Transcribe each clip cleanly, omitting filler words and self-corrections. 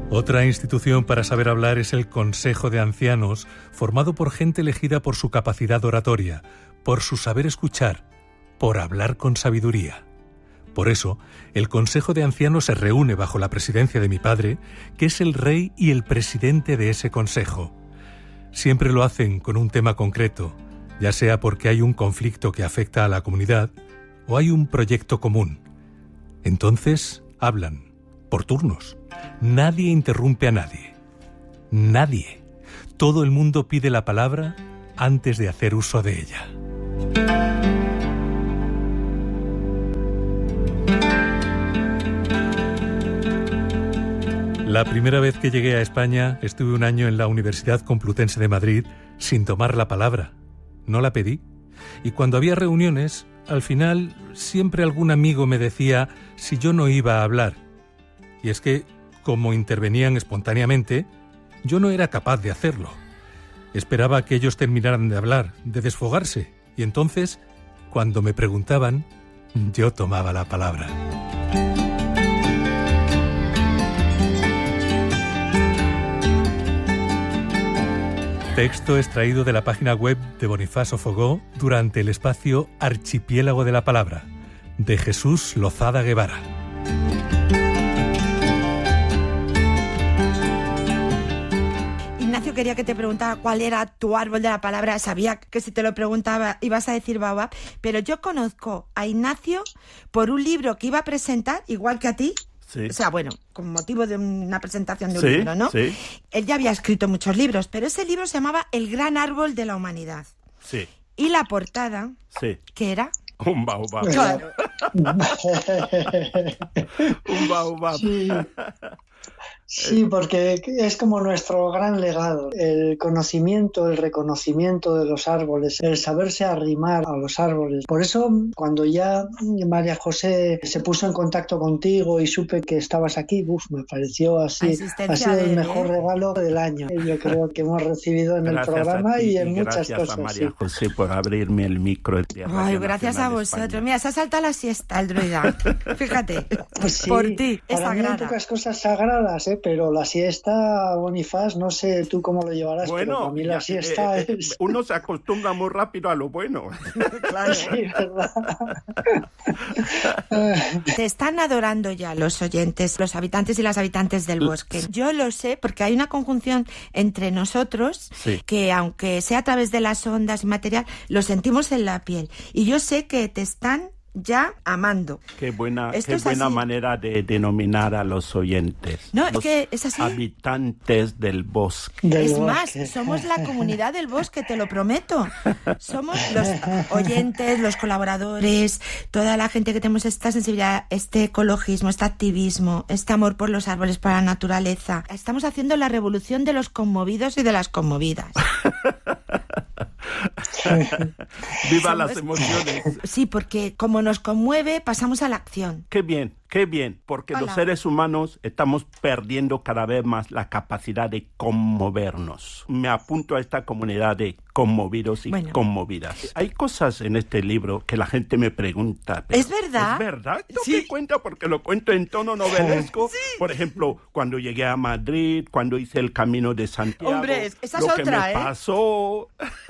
Otra institución para saber hablar es el Consejo de Ancianos, formado por gente elegida por su capacidad oratoria, por su saber escuchar, por hablar con sabiduría. Por eso, el Consejo de Ancianos se reúne bajo la presidencia de mi padre, que es el rey y el presidente de ese consejo. Siempre lo hacen con un tema concreto, ya sea porque hay un conflicto que afecta a la comunidad o hay un proyecto común. Entonces, hablan, por turnos. Nadie interrumpe a nadie. Nadie. Todo el mundo pide la palabra antes de hacer uso de ella. La primera vez que llegué a España estuve un año en la Universidad Complutense de Madrid sin tomar la palabra. No la pedí. Y cuando había reuniones, al final siempre algún amigo me decía si yo no iba a hablar. Y es que, como intervenían espontáneamente, yo no era capaz de hacerlo. Esperaba que ellos terminaran de hablar, de desfogarse, y entonces, cuando me preguntaban, yo tomaba la palabra. Texto extraído de la página web de Boniface Ofogó durante el espacio Archipiélago de la Palabra, de Jesús Lozada Guevara. Ignacio quería que te preguntara cuál era tu árbol de la palabra. Sabía que si te lo preguntaba ibas a decir baobab, pero yo conozco a Ignacio por un libro que iba a presentar, igual que a ti. Sí. O sea, bueno, con motivo de una presentación de un libro, ¿no? Sí. Él ya había escrito muchos libros, pero ese libro se llamaba El gran árbol de la humanidad. Sí. Y la portada, Sí. ¿qué era? Un baobab. Claro. Un baobab. Sí. Sí, porque es como nuestro gran legado, el conocimiento, el reconocimiento de los árboles, el saberse arrimar a los árboles. Por eso, cuando ya María José se puso en contacto contigo y supe que estabas aquí, me pareció así, ha sido el mejor regalo del año. Yo creo que hemos recibido en el programa y en muchas cosas. Gracias a María José por abrirme el micro. Ay, gracias a vosotros. Mira, se ha saltado la siesta el druida. Fíjate, pues sí, por ti, es para mí sagrada. hay pocas cosas sagradas, pero la siesta, Boniface, no sé tú cómo lo llevarás, bueno, pero para mí la siesta es... Uno se acostumbra muy rápido a lo bueno. Claro. Sí, ¿verdad? Te están adorando ya los oyentes, los habitantes y las habitantes del bosque. Yo lo sé porque hay una conjunción entre nosotros, sí, que aunque sea a través de las ondas y material, lo sentimos en la piel. Y yo sé que te están ya amando. Qué buena así. manera de denominar a los oyentes. No, los es que es así. Habitantes del bosque. Es más, somos la comunidad del bosque, te lo prometo. Somos los oyentes, los colaboradores, toda la gente que tenemos esta sensibilidad, este ecologismo, este activismo, este amor por los árboles, por la naturaleza. Estamos haciendo la revolución de los conmovidos y de las conmovidas. ¡Viva las emociones! Sí, porque como nos conmueve, pasamos a la acción. Qué bien, porque Hola. Los seres humanos estamos perdiendo cada vez más la capacidad de conmovernos. Me apunto a esta comunidad de conmovidos y conmovidas. Hay cosas en este libro que la gente me pregunta. ¿Es verdad? ¿Es verdad? ¿Esto Sí. qué cuenta? Porque lo cuento en tono novelesco. Sí. Por ejemplo, cuando llegué a Madrid, cuando hice el Camino de Santiago. Hombre, esa lo es que otra, me pasó.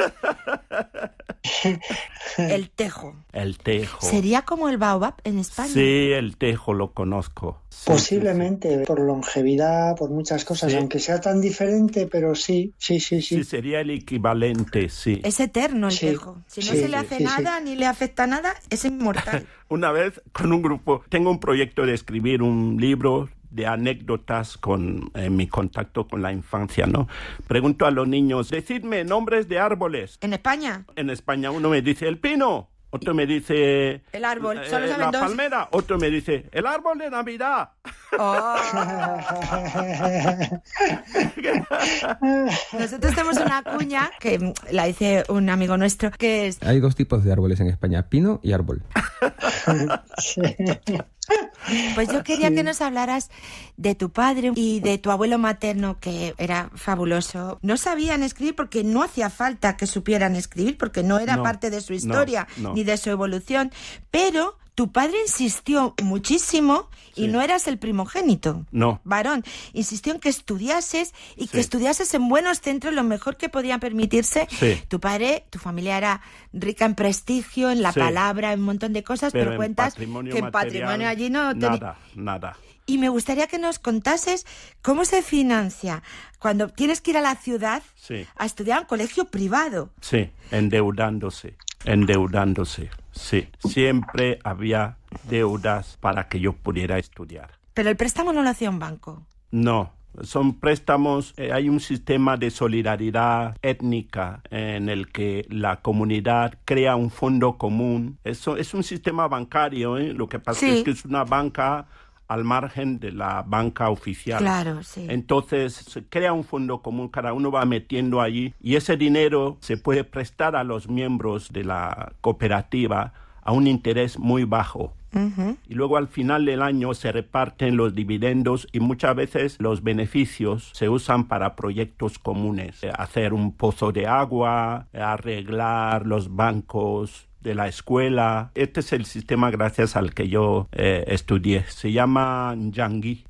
El tejo. El tejo. ¿Sería como el baobab en España? Sí, el tejo lo conozco. Sí, posiblemente, por longevidad, por muchas cosas, sí, aunque sea tan diferente, pero sí. Sí, sería el equivalente, sí. Es eterno el tejo. Si no se le hace nada, ni le afecta nada, es inmortal. Una vez con un grupo, tengo un proyecto de escribir un libro de anécdotas con mi contacto con la infancia, ¿no? Pregunto a los niños, decidme nombres de árboles. ¿En España? En España uno me dice el pino, otro me dice el árbol, solo saben la dos. palmera, otro me dice el árbol de Navidad. Oh. Nosotros tenemos una cuña que la dice un amigo nuestro, que es... Hay dos tipos de árboles en España, pino y árbol. Pues yo quería que nos hablaras de tu padre y de tu abuelo materno, que era fabuloso. No sabían escribir porque no hacía falta que supieran escribir, porque no era parte de su historia ni de su evolución, pero tu padre insistió muchísimo y no eras el primogénito. No. Varón. Insistió en que estudiases y que estudiases en buenos centros lo mejor que podían permitirse. Sí. Tu padre, tu familia era rica en prestigio, en la palabra, en un montón de cosas, pero cuentas que en patrimonio allí no tenía... Nada. Y me gustaría que nos contases cómo se financia cuando tienes que ir a la ciudad a estudiar a un colegio privado. Sí, endeudándose. Sí, siempre había deudas para que yo pudiera estudiar. Pero el préstamo no lo hacía un banco. No, son préstamos, hay un sistema de solidaridad étnica en el que la comunidad crea un fondo común. Eso es un sistema bancario, lo que pasa es que es una banca al margen de la banca oficial. Claro, sí. Entonces se crea un fondo común, cada uno va metiendo allí y ese dinero se puede prestar a los miembros de la cooperativa a un interés muy bajo. Uh-huh. Y luego al final del año se reparten los dividendos y muchas veces los beneficios se usan para proyectos comunes. Hacer un pozo de agua, arreglar los bancos de la escuela. Este es el sistema gracias al que yo estudié. Se llama Njangui.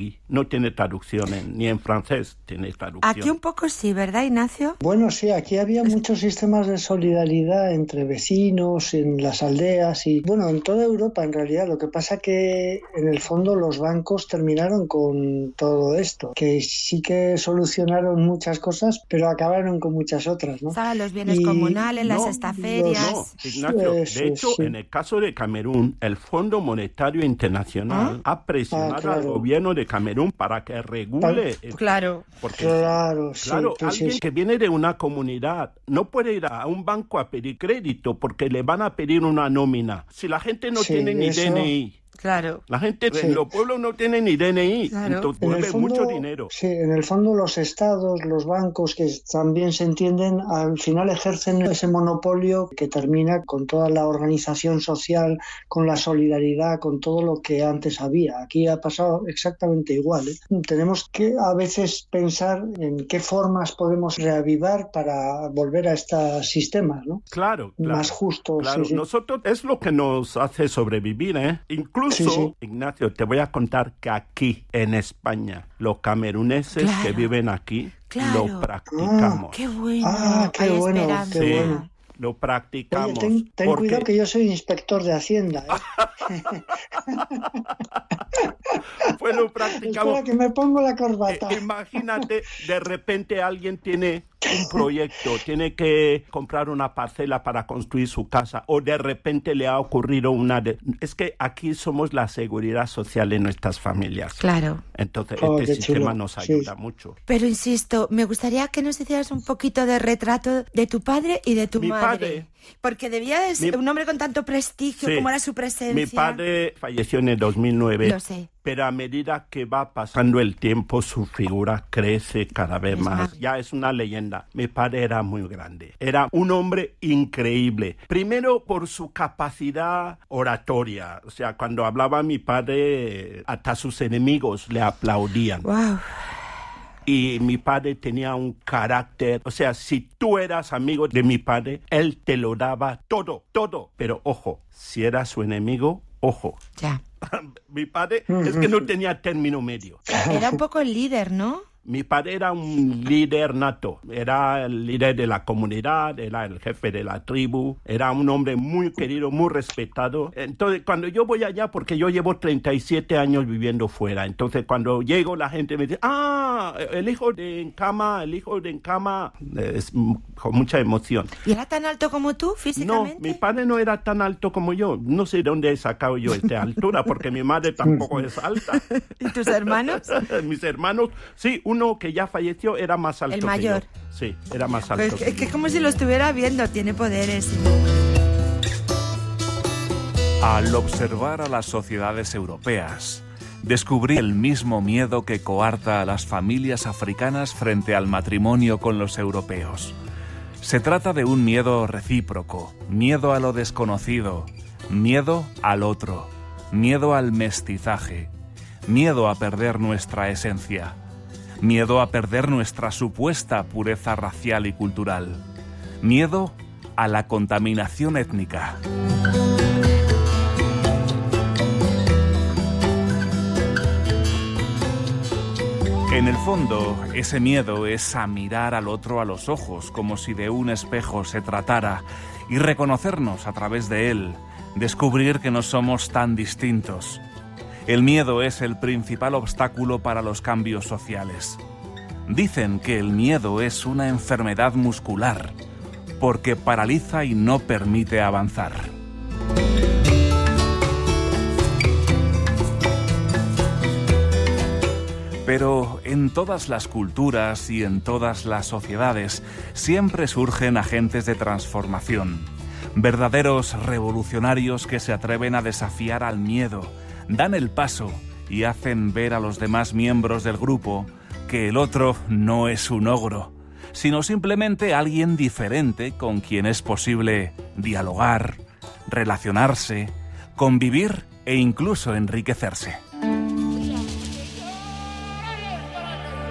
No tiene traducción ni en francés tiene traducción. Aquí un poco sí, ¿verdad, Ignacio? Bueno, sí, aquí había muchos sistemas de solidaridad entre vecinos, en las aldeas y, bueno, en toda Europa en realidad. Lo que pasa que en el fondo los bancos terminaron con todo esto, que sí que solucionaron muchas cosas, pero acabaron con muchas otras, ¿no? Estaban los bienes comunales, las estaferias... Ignacio, de hecho, en el caso de Camerún, el Fondo Monetario Internacional ha presionado al gobierno de Camerún para que regule. Claro. Porque, sí, alguien que viene de una comunidad no puede ir a un banco a pedir crédito porque le van a pedir una nómina. Si la gente no tiene ni DNI. Claro. La gente en los pueblos no tiene ni DNI, entonces vuelve mucho dinero. Sí, en el fondo los estados, los bancos, que también se entienden, al final ejercen ese monopolio que termina con toda la organización social, con la solidaridad, con todo lo que antes había. Aquí ha pasado exactamente igual. Tenemos que a veces pensar en qué formas podemos reavivar para volver a estos sistemas, ¿no? Claro. Más justos. Claro, sí. Nosotros es lo que nos hace sobrevivir, Incluso, Ignacio, te voy a contar que aquí en España, los cameruneses que viven aquí, lo practicamos. ¡Qué bueno! ¡Qué bueno! Esperanza. ¡Qué bueno! Lo practicamos. Oye, ten cuidado que yo soy inspector de Hacienda. Pues lo practicamos. Espera que me pongo la corbata. Imagínate, de repente alguien tiene un proyecto, tiene que comprar una parcela para construir su casa o de repente le ha ocurrido Es que aquí somos la seguridad social de nuestras familias. Claro. Entonces este sistema nos ayuda mucho. Pero insisto, me gustaría que nos hicieras un poquito de retrato de tu padre y de tu madre. Porque debía de ser un hombre con tanto prestigio como era su presencia. Mi padre falleció en el 2009. Lo sé. Pero a medida que va pasando el tiempo, su figura crece cada vez más. Ya es una leyenda. Mi padre era muy grande. Era un hombre increíble. Primero por su capacidad oratoria. O sea, cuando hablaba mi padre, hasta sus enemigos le aplaudían. Wow. Y mi padre tenía un carácter, o sea, si tú eras amigo de mi padre, él te lo daba todo. Pero ojo, si era su enemigo, ojo. Ya. Mi padre es que no tenía término medio. Era un poco el líder, ¿no? Mi padre era un líder nato, era el líder de la comunidad, era el jefe de la tribu, era un hombre muy querido, muy respetado. Entonces, cuando yo voy allá, porque yo llevo 37 años viviendo fuera, entonces cuando llego la gente me dice, el hijo de Nkama, es con mucha emoción. ¿Y era tan alto como tú, físicamente? No, mi padre no era tan alto como yo, no sé de dónde he sacado yo esta altura, porque mi madre tampoco es alta. ¿Y tus hermanos? Mis hermanos, sí, uno que ya falleció era más alto. El mayor. Que yo. Sí, era más alto. Pues es que como si lo estuviera viendo, tiene poderes. Al observar a las sociedades europeas, descubrí el mismo miedo que coarta a las familias africanas frente al matrimonio con los europeos. Se trata de un miedo recíproco, miedo a lo desconocido, miedo al otro, miedo al mestizaje, miedo a perder nuestra esencia. Miedo a perder nuestra supuesta pureza racial y cultural. Miedo a la contaminación étnica. En el fondo, ese miedo es a mirar al otro a los ojos, como si de un espejo se tratara, y reconocernos a través de él, descubrir que no somos tan distintos. El miedo es el principal obstáculo para los cambios sociales. Dicen que el miedo es una enfermedad muscular, porque paraliza y no permite avanzar. Pero en todas las culturas y en todas las sociedades siempre surgen agentes de transformación, verdaderos revolucionarios que se atreven a desafiar al miedo, dan el paso y hacen ver a los demás miembros del grupo que el otro no es un ogro, sino simplemente alguien diferente con quien es posible dialogar, relacionarse, convivir e incluso enriquecerse.